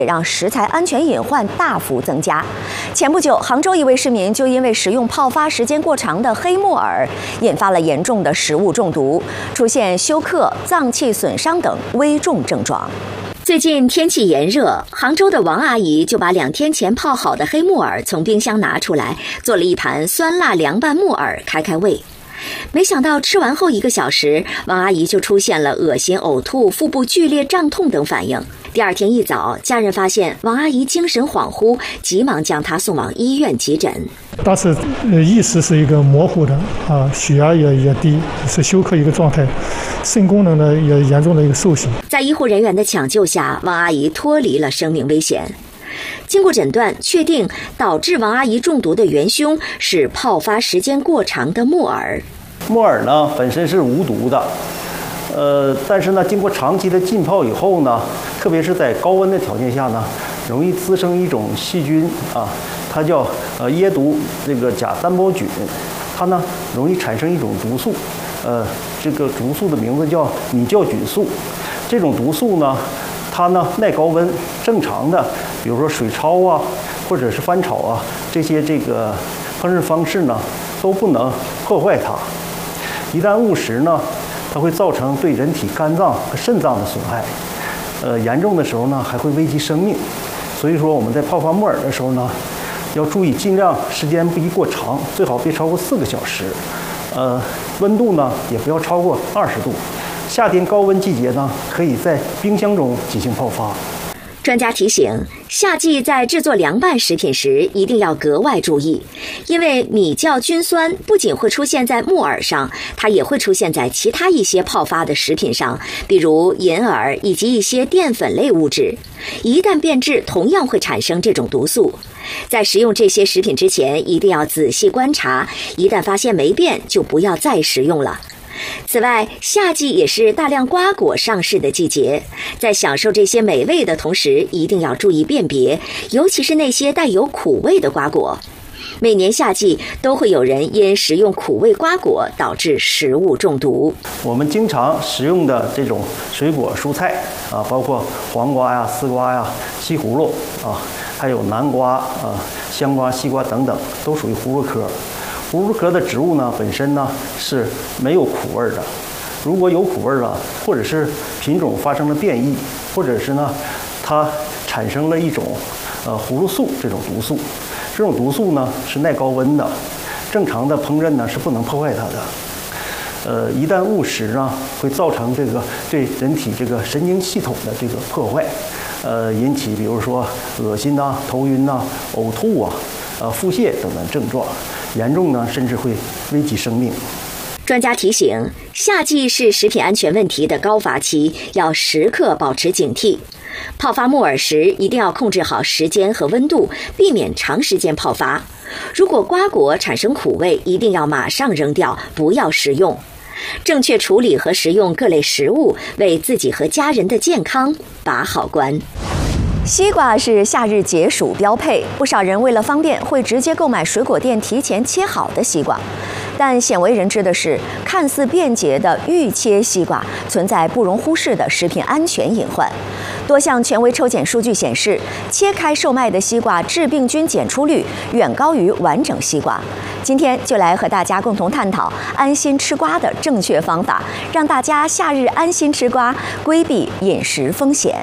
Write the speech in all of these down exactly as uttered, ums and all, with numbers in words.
也让食材安全隐患大幅增加。前不久，杭州一位市民就因为食用泡发时间过长的黑木耳，引发了严重的食物中毒，出现休克、脏器损伤等危重症状。最近天气炎热，杭州的王阿姨就把两天前泡好的黑木耳从冰箱拿出来，做了一盘酸辣凉拌木耳开开胃。没想到吃完后一个小时，王阿姨就出现了恶心、呕吐、腹部剧烈胀痛等反应。第二天一早，家人发现王阿姨精神恍惚，急忙将她送往医院急诊。 当时呃意识是一个模糊的啊，血压也也低，是休克一个状态，肾功能呢也严重的一个受损。 在医护人员的抢救下，王阿姨脱离了生命危险。经过诊断，确定导致王阿姨中毒的元凶是泡发时间过长的木耳。 木耳呢本身是无毒的，呃，但是呢，经过长期的浸泡以后呢，特别是在高温的条件下呢，容易滋生一种细菌啊，它叫呃椰毒这个假单胞菌，它呢容易产生一种毒素，呃，这个毒素的名字叫拟酵菌素。这种毒素呢，它呢耐高温，正常的，比如说水焯啊，或者是翻炒啊，这些这个烹饪方式呢，都不能破坏它。一旦误食呢，它会造成对人体肝脏和肾脏的损害，呃，严重的时候呢还会危及生命。所以说我们在泡发木耳的时候呢，要注意尽量时间不宜过长，最好别超过四个小时，呃，温度呢也不要超过二十度。夏天高温季节呢，可以在冰箱中进行泡发。 专家提醒，夏季在制作凉拌食品时一定要格外注意，因为米酵菌酸不仅会出现在木耳上，它也会出现在其他一些泡发的食品上，比如银耳以及一些淀粉类物质。一旦变质，同样会产生这种毒素。在食用这些食品之前，一定要仔细观察，一旦发现没变，就不要再食用了。此外，夏季也是大量瓜果上市的季节，在享受这些美味的同时，一定要注意辨别，尤其是那些带有苦味的瓜果。每年夏季都会有人因食用苦味瓜果导致食物中毒。 我们经常食用的这种水果蔬菜啊，包括黄瓜呀、丝瓜呀、西葫芦啊，还有南瓜啊、香瓜、西瓜等等，都属于葫芦科。葫芦科的植物呢，本身呢是没有苦味的。如果有苦味了，或者是品种发生了变异，或者是呢它产生了一种呃葫芦素这种毒素，这种毒素呢是耐高温的，正常的烹饪呢是不能破坏它的。呃，一旦误食呢，会造成这个对人体这个神经系统的这个破坏，呃，引起比如说恶心呐、头晕呐、呕吐啊、呃腹泻等等症状。严重呢，甚至会危及生命。 专家提醒，夏季是食品安全问题的高发期，要时刻保持警惕。泡发木耳时，一定要控制好时间和温度，避免长时间泡发。如果瓜果产生苦味，一定要马上扔掉，不要食用。正确处理和食用各类食物，为自己和家人的健康把好关。西瓜是夏日解暑标配，不少人为了方便，会直接购买水果店提前切好的西瓜。但鲜为人知的是，看似便捷的预切西瓜存在不容忽视的食品安全隐患。多项权威抽检数据显示，切开售卖的西瓜致病菌检出率远高于完整西瓜。今天就来和大家共同探讨安心吃瓜的正确方法，让大家夏日安心吃瓜，规避饮食风险。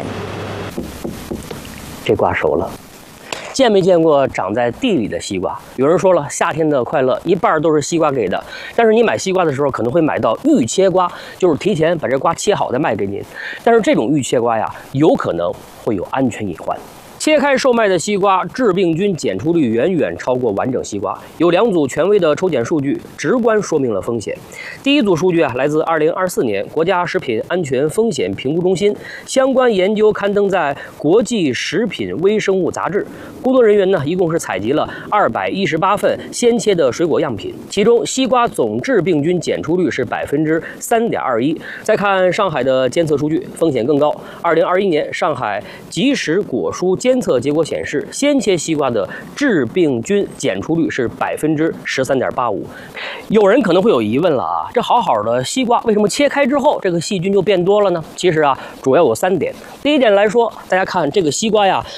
这瓜熟了，见没见过长在地里的西瓜？有人说了，夏天的快乐一半都是西瓜给的，但是你买西瓜的时候可能会买到预切瓜，就是提前把这瓜切好再卖给您。但是这种预切瓜呀，有可能会有安全隐患。切开售卖的西瓜致病菌检出率远远超过完整西瓜，有两组权威的抽检数据直观说明了风险。第一组数据啊，来自二零二四年国家食品安全风险评估中心相关研究，刊登在国际食品微生物杂志。工作人员呢，一共是采集了二百一十八份鲜切的水果样品，其中西瓜总致病菌检出率是百分之三点二一。再看上海的监测数据，风险更高。二零二一年上海即食果蔬监监测结果显示，鲜切西瓜的致病菌检出率是百分之十三点八五。有人可能会有疑问了啊，这好好的西瓜为什么切开之后这个细菌就变多了呢？其实啊，主要有三点。第一点来说，大家看这个西瓜呀，